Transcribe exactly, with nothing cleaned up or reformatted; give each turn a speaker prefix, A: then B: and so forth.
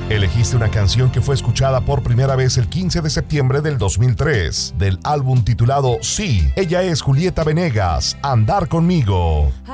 A: Elegiste una canción que fue escuchada por primera vez el quince de septiembre del dos mil tres, del álbum titulado Sí. Ella es Julieta Venegas, Andar Conmigo.